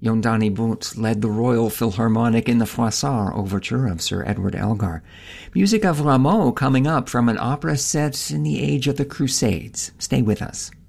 Yondani Butt led the Royal Philharmonic in the Froissart overture of Sir Edward Elgar. Music of Rameau coming up from an opera set in the age of the Crusades. Stay with us.